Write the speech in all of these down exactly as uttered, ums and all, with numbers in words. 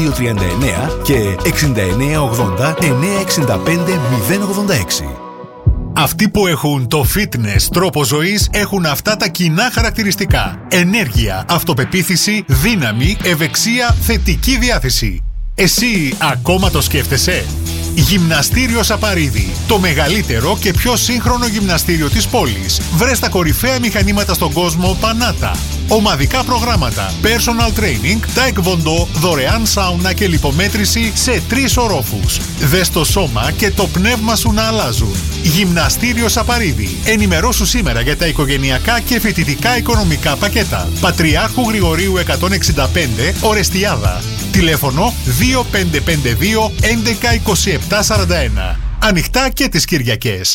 δύο τριάντα εννέα και εξήντα εννέα ογδόντα εννέα εξήντα πέντε μηδέν ογδόντα έξι. Αυτοί που έχουν το fitness τρόπο ζωής έχουν αυτά τα κοινά χαρακτηριστικά. Ενέργεια, αυτοπεποίθηση, δύναμη, ευεξία, θετική διάθεση. Εσύ ακόμα το σκέφτεσαι? Γυμναστήριο Σαπαρίδη. Το μεγαλύτερο και πιο σύγχρονο γυμναστήριο της πόλης. Βρες τα κορυφαία μηχανήματα στον κόσμο Πανάτα. Ομαδικά προγράμματα, personal training, taekwondo, δωρεάν σάουνα και λιπομέτρηση σε τρεις ορόφους. Δες το σώμα και το πνεύμα σου να αλλάζουν. Γυμναστήριο Σαπαρίδη. Ενημερώσου σήμερα για τα οικογενειακά και φοιτητικά οικονομικά πακέτα. Πατριάρχου Γρηγορίου εκατόν εξήντα πέντε, Ορεστιάδα. Τηλέφωνο δύο πέντε πέντε δύο έντεκα είκοσι επτά σαράντα ένα. Ανοιχτά και τις Κυριακές.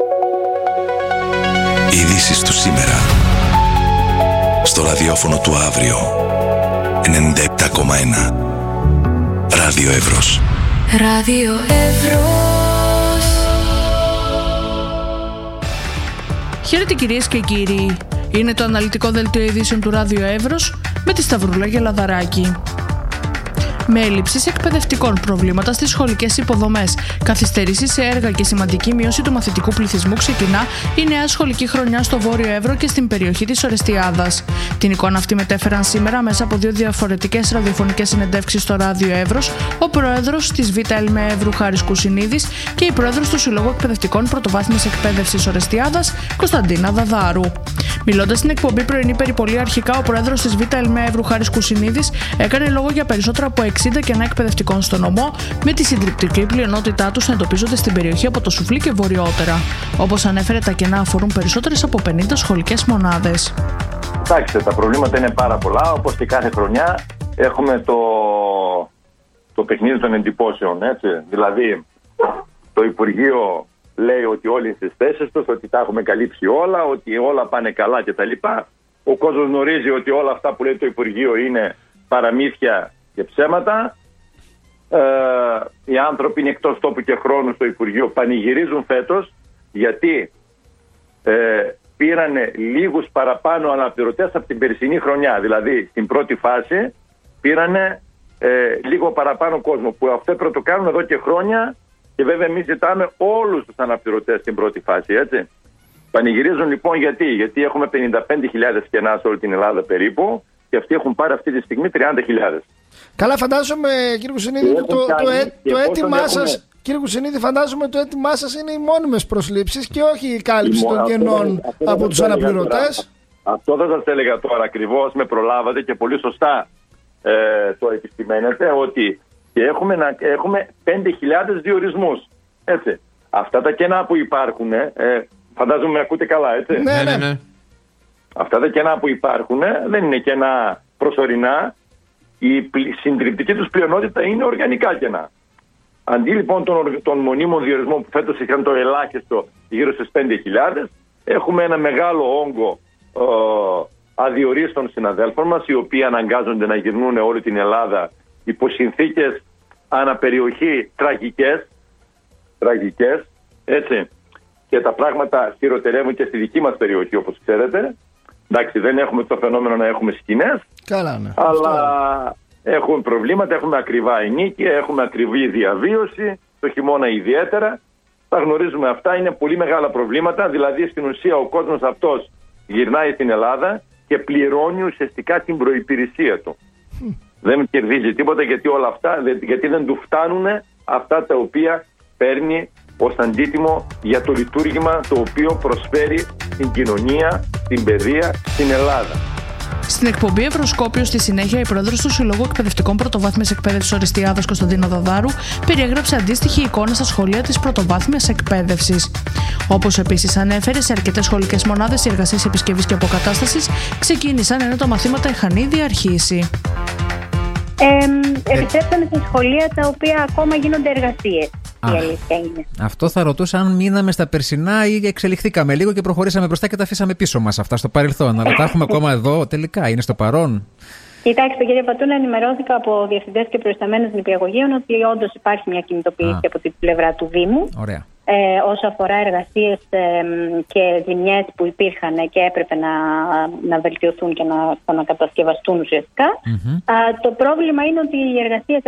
Ειδήσεις του σήμερα. Στο ραδιόφωνο του αύριο. ενενήντα επτά κόμμα ένα. Ράδιο Εύρος. Ράδιο Εύρος. Χαίρετε κυρίες και κύριοι. Είναι το αναλυτικό δελτίο ειδήσεων του Ράδιο Εύρος με τη Σταυρούλα Γελαδαράκη. Με έλλειψη εκπαιδευτικών, προβλήματα στις σχολικές υποδομές, καθυστερήσεις σε έργα και σημαντική μείωση του μαθητικού πληθυσμού, ξεκινά η νέα σχολική χρονιά στο Βόρειο Εύρο και στην περιοχή της Ορεστιάδας. Την εικόνα αυτή μετέφεραν σήμερα μέσα από δύο διαφορετικές ραδιοφωνικές συνεντεύξεις στο Ράδιο Εύρος ο πρόεδρος της Β' ΕΛΜΕ Εύρου Χάρης Κουσινίδης και η πρόεδρος του Συλλόγου Εκπαιδευτικών Πρωτοβάθμιας Εκπαίδευσης Ορεστιάδας, Κωνσταντίνα Δαδάρου. Μιλώντας στην εκπομπή Πρωινή Περιπολή, αρχικά ο πρόεδρος της Β' ΕΛΜΕ Εύρου Χάρης Κουσινίδης έκανε λόγο για περισσότερα από εξήντα κενά εκπαιδευτικών στο νομό, με τη συντριπτική πλειονότητά τους να εντοπίζονται στην περιοχή από το Σουφλί και βορειότερα. Όπως ανέφερε, τα κενά αφορούν περισσότερες από πενήντα σχολικές μονάδες. Εντάξει, τα προβλήματα είναι πάρα πολλά. Όπως και κάθε χρονιά έχουμε το, το παιχνίδι των εντυπώσεων. Έτσι. Δηλαδή, το Υπουργείο λέει ότι όλοι είναι στις θέσεις τους, ότι τα έχουμε καλύψει όλα, ότι όλα πάνε καλά κτλ. Ο κόσμος γνωρίζει ότι όλα αυτά που λέει το Υπουργείο είναι παραμύθια και ψέματα. Ε, οι άνθρωποι είναι εκτός τόπου και χρόνου στο Υπουργείο, πανηγυρίζουν φέτος γιατί ε, πήραν λίγους παραπάνω αναπληρωτές από την περσινή χρονιά. Δηλαδή στην πρώτη φάση πήραν ε, λίγο παραπάνω κόσμο, που αυτό πρέπει να το κάνουν εδώ και χρόνια, και βέβαια εμείς ζητάμε όλους τους αναπληρωτές στην πρώτη φάση, έτσι. Πανηγυρίζουν λοιπόν γιατί, γιατί έχουμε πενήντα πέντε χιλιάδες κενά σε όλη την Ελλάδα περίπου, και αυτοί έχουν πάρει αυτή τη στιγμή τριάντα χιλιάδες. Καλά, φαντάζομαι κύριε Κουσινίδη, το, το, το, το αίτημά σας, κύριε Κουσινίδη, φαντάζομαι το αίτημά σας είναι οι μόνιμες προσλήψεις και όχι η κάλυψη των κενών από τους αναπληρωτές. Αυτό δεν σας έλεγα τώρα ακριβώς, με προλάβατε και πολύ σωστά ε, το επισημαίνετε, ότι και έχουμε, να, έχουμε πέντε χιλιάδες διορισμούς. Έτσι. Αυτά τα κενά που υπάρχουν, ε, φαντάζομαι με ακούτε καλά, έτσι. Ναι, ναι, ναι. Αυτά τα κενά που υπάρχουν ε, δεν είναι κενά προσωρινά. Η συντριπτική τους πλειονότητα είναι οργανικά κενά. Αντί λοιπόν των, των μονίμων διορισμών που φέτος είχαν το ελάχιστο γύρω στις πέντε χιλιάδες, έχουμε ένα μεγάλο όγκο ε, αδιορίστων συναδέλφων μας, οι οποίοι αναγκάζονται να γυρνούν όλη την Ελλάδα υπό συνθήκες αναπεριοχή τραγικές, τραγικές, έτσι, και τα πράγματα χειροτερεύουν και στη δική μας περιοχή, όπως ξέρετε. Εντάξει, δεν έχουμε το φαινόμενο να έχουμε σκηνές, καλά, ναι, αλλά αυτό. Έχουμε προβλήματα, έχουμε ακριβά ενοίκια, έχουμε ακριβή διαβίωση, το χειμώνα ιδιαίτερα. Τα γνωρίζουμε αυτά, είναι πολύ μεγάλα προβλήματα. Δηλαδή στην ουσία ο κόσμος αυτός γυρνάει στην Ελλάδα και πληρώνει ουσιαστικά την προϋπηρεσία του. Mm. Δεν κερδίζει τίποτα, γιατί όλα αυτά, γιατί δεν του φτάνουν αυτά τα οποία παίρνει ως αντίτιμο για το λειτουργήμα το οποίο προσφέρει στην κοινωνία, στην παιδεία, στην Ελλάδα. Στην εκπομπή Ευρωσκόπιο, στη συνέχεια, η πρόεδρος του Συλλόγου Εκπαιδευτικών Πρωτοβάθμιας Εκπαίδευσης Ορεστιάδας, Κωνσταντίνα Δαδάρου, περιέγραψε αντίστοιχη εικόνα στα σχολεία της πρωτοβάθμιας εκπαίδευσης. Όπως επίσης ανέφερε, σε αρκετές σχολικές μονάδες οι εργασίες επισκευής και αποκατάστασης ξεκίνησαν, ενώ τα μαθήματα είχαν ήδη αρχίσει. Ε, επιστρέψαμε σε σχολεία τα οποία ακόμα γίνονται εργασίες. Η αλήθεια είναι. Αυτό θα ρωτούσα, αν μείναμε στα περσινά ή εξελιχθήκαμε λίγο και προχωρήσαμε μπροστά και τα αφήσαμε πίσω μας αυτά στο παρελθόν. Αλλά τα έχουμε ακόμα εδώ τελικά, είναι στο παρόν. Κοιτάξτε, κύριε Πατούνα, ενημερώθηκα από διευθυντές και προϊσταμένους νηπιαγωγείων ότι όντως υπάρχει μια κινητοποίηση Α. από την πλευρά του Δήμου. Ωραία. Ε, όσο αφορά εργασίες ε, και ζημιές που υπήρχαν και έπρεπε να, να βελτιωθούν και να, να κατασκευαστούν ουσιαστικά. Mm-hmm. Α, το πρόβλημα είναι ότι οι εργασίες